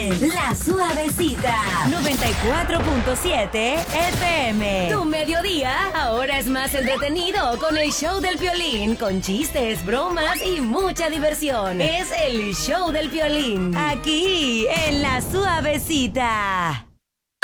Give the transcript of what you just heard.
en La Suavecita 94.7 FM. Tu mediodía ahora es más entretenido con el show del Piolín, con chistes, bromas y mucha diversión. Es el show del Piolín, aquí en La Suavecita.